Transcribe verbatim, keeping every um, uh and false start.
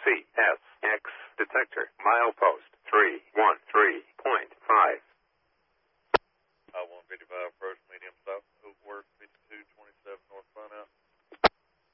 C S X detector milepost three one three.